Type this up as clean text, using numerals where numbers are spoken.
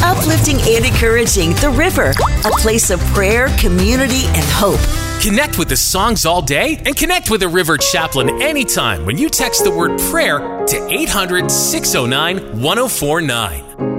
Uplifting and encouraging The River, a place of prayer, community, and hope. Connect with the songs all day and connect with a River Chaplain anytime when you text the word prayer to 800-609-1049.